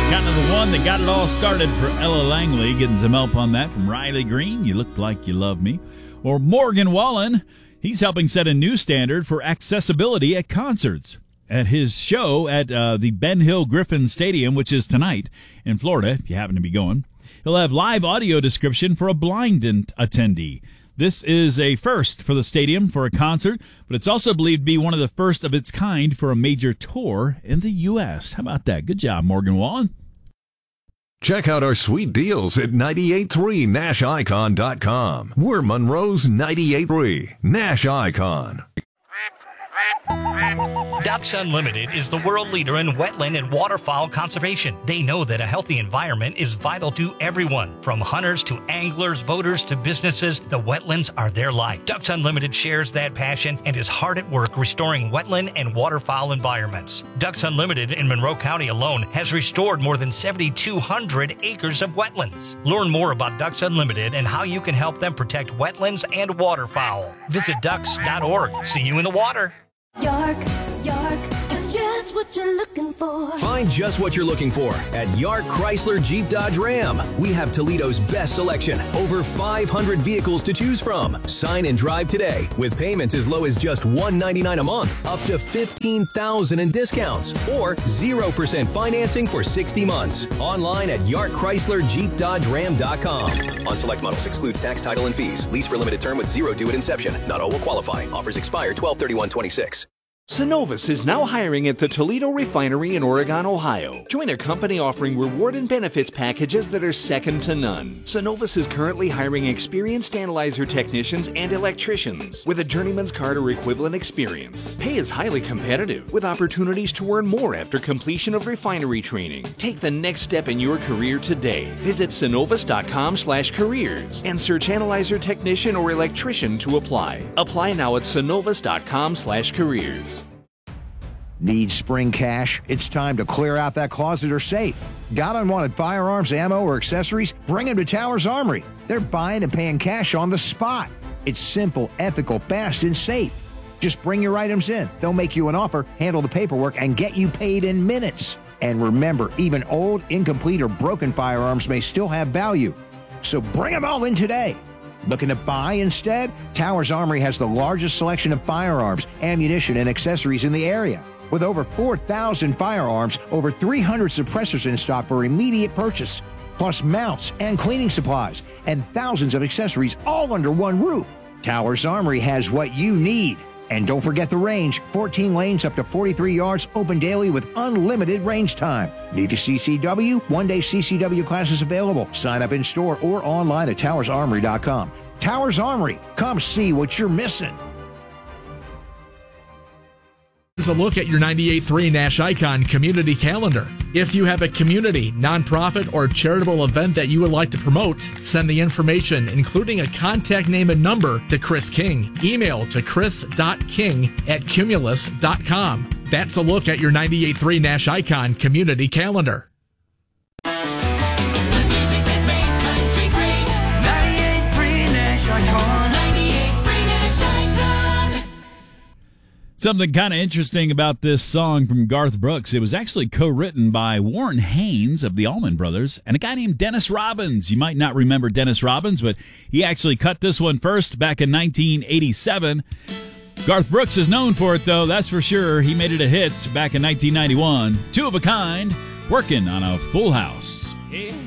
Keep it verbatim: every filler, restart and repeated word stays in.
Kind of the one that got it all started for Ella Langley, getting some help on that from Riley Green, You Look Like You Love Me. Or Morgan Wallen, he's helping set a new standard for accessibility at concerts. At his show at uh, the Ben Hill Griffin Stadium, which is tonight in Florida, if you happen to be going, he'll have live audio description for a blind attendee. This is a first for the stadium for a concert, but it's also believed to be one of the first of its kind for a major tour in the U S How about that? Good job, Morgan Wallen. Check out our sweet deals at nine eight three Nash Icon dot com. We're Monroe's nine eight three Nash Icon. Ducks Unlimited is the world leader in wetland and waterfowl conservation. They know that a healthy environment is vital to everyone. From hunters to anglers, boaters to businesses, the wetlands are their life. Ducks Unlimited shares that passion and is hard at work restoring wetland and waterfowl environments. Ducks Unlimited in Monroe County alone has restored more than seven thousand two hundred acres of wetlands. Learn more about Ducks Unlimited and how you can help them protect wetlands and waterfowl. Visit ducks dot org. See you in the water. York, York, it's just what you're looking for. Find just what you're looking for at York Chrysler Jeep Dodge Ram. We have Toledo's best selection, over five hundred vehicles to choose from. Sign and drive today with payments as low as just one hundred ninety-nine dollars a month, up to fifteen thousand dollars in discounts, or zero percent financing for sixty months. Online at York Chrysler Jeep Dodge Ram dot com. On select models excludes tax, title, and fees. Lease for limited term with zero due at inception. Not all will qualify. Offers expire twelve thirty-one twenty-six. Synovus is now hiring at the Toledo Refinery in Oregon, Ohio. Join a company offering reward and benefits packages that are second to none. Synovus is currently hiring experienced analyzer technicians and electricians with a journeyman's card or equivalent experience. Pay is highly competitive, with opportunities to earn more after completion of refinery training. Take the next step in your career today. Visit synovus dot com slash careers and search analyzer technician or electrician to apply. Apply now at synovus dot com slash careers. Need spring cash? It's time to clear out that closet or safe. Got unwanted firearms, ammo, or accessories? Bring them to Towers Armory. They're buying and paying cash on the spot. It's simple, ethical, fast, and safe. Just bring your items in. They'll make you an offer, handle the paperwork, and get you paid in minutes. And remember, even old, incomplete, or broken firearms may still have value. So bring them all in today. Looking to buy instead? Towers Armory has the largest selection of firearms, ammunition, and accessories in the area. With over four thousand firearms, over three hundred suppressors in stock for immediate purchase, plus mounts and cleaning supplies, and thousands of accessories all under one roof. Towers Armory has what you need. And don't forget the range, fourteen lanes up to forty-three yards, open daily with unlimited range time. Need a C C W? One-day C C W classes available. Sign up in store or online at towers armory dot com. Towers Armory, come see what you're missing. Here's a look at your ninety-eight point three Nash Icon community calendar. If you have a community, nonprofit, or charitable event that you would like to promote, send the information, including a contact name and number, to Chris King. Email to chris dot king at cumulus dot com. That's a look at your ninety-eight point three Nash Icon community calendar. Something kind of interesting about this song from Garth Brooks, it was actually co-written by Warren Haynes of the Allman Brothers and a guy named Dennis Robbins. You might not remember Dennis Robbins, but he actually cut this one first back in nineteen eighty-seven. Garth Brooks is known for it, though, that's for sure. He made it a hit back in nineteen ninety-one. Two of a Kind, working on a Full House. Yeah.